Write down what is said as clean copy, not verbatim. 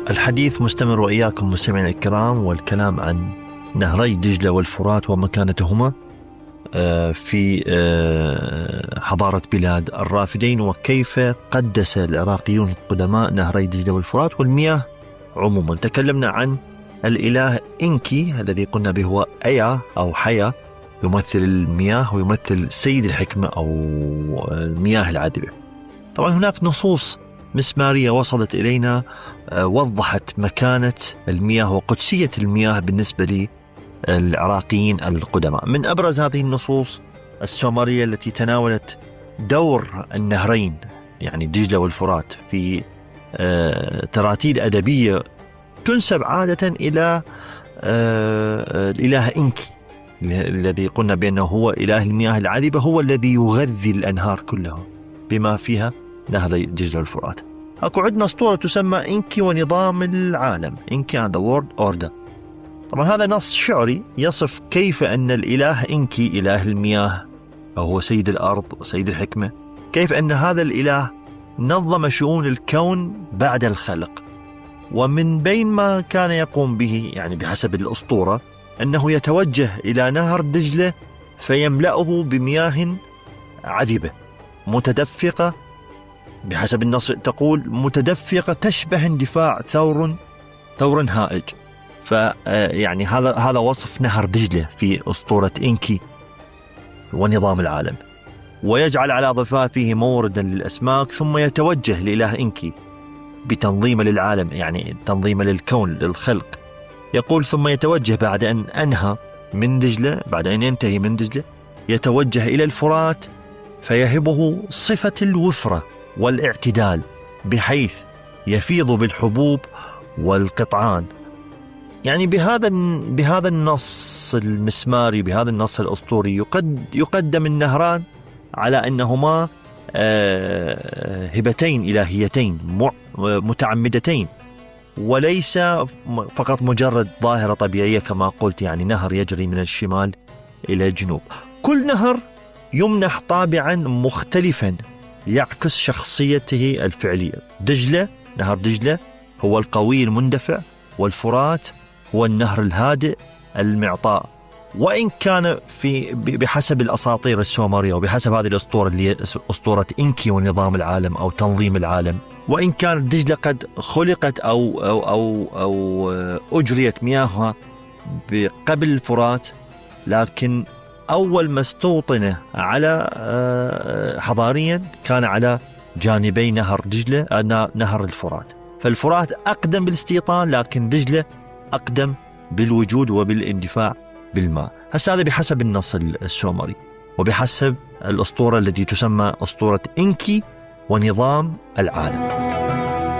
الحديث مستمر وإياكم مستمعينا الكرام، والكلام عن نهري دجلة والفرات ومكانتهما في حضارة بلاد الرافدين، وكيف قدس العراقيون القدماء نهري دجلة والفرات والمياه عموما. تكلمنا عن الإله إنكي الذي قلنا به هو أيا أو حيا، يمثل المياه ويمثل سيد الحكمة أو المياه العذبة. طبعا هناك نصوص مسمارية وصلت إلينا وضحت مكانة المياه وقدسية المياه بالنسبة للعراقيين القدماء. من أبرز هذه النصوص السومرية التي تناولت دور النهرين يعني دجلة والفرات في تراتيل أدبية تنسب عادة إلى الإله إنكي الذي قلنا بأنه هو إله المياه العذبة، هو الذي يغذي الأنهار كلها بما فيها نهر دجلة والفرات. أكو عندنا أسطورة تسمى إنكي ونظام العالم، إنكي and the world order. طبعا هذا نص شعري يصف كيف أن الإله إنكي إله المياه أو هو سيد الأرض وسيد الحكمة، كيف أن هذا الإله نظم شؤون الكون بعد الخلق. ومن بين ما كان يقوم به يعني بحسب الأسطورة أنه يتوجه إلى نهر دجلة فيملأه بمياه عذبة متدفقة، بحسب النص تقول متدفقة تشبه اندفاع ثور هائج. فيعني هذا وصف نهر دجلة في أسطورة إنكي ونظام العالم. ويجعل على ضفافه موردا للأسماك، ثم يتوجه لإله إنكي بتنظيم للعالم يعني تنظيم للكون للخلق. يقول ثم يتوجه بعد أن أنهى من دجلة، بعد أن ينتهي من دجلة يتوجه إلى الفرات فيهبه صفة الوفرة والاعتدال، بحيث يفيض بالحبوب والقطعان. يعني بهذا النص المسماري، بهذا النص الأسطوري يقدم النهران على أنهما هبتين إلهيتين متعمدتين، وليس فقط مجرد ظاهرة طبيعية كما قلت، يعني نهر يجري من الشمال إلى الجنوب. كل نهر يمنح طابعا مختلفا يعكس شخصيته الفعلية. نهر دجلة هو القوي المندفع، والفرات هو النهر الهادئ المعطاء. وإن كان بحسب الأساطير السومرية وبحسب هذه الأسطورة اللي هي أسطورة إنكي ونظام العالم أو تنظيم العالم، وإن كان دجلة قد خلقت أو أجريت مياهها قبل الفرات، لكن أول ما استوطن على حضاريا كان على جانبي نهر دجلة نهر الفرات. فالفرات أقدم بالاستيطان، لكن دجلة أقدم بالوجود وبالاندفاع بالماء. هذا بحسب النص السومري وبحسب الأسطورة التي تسمى أسطورة إنكي ونظام العالم.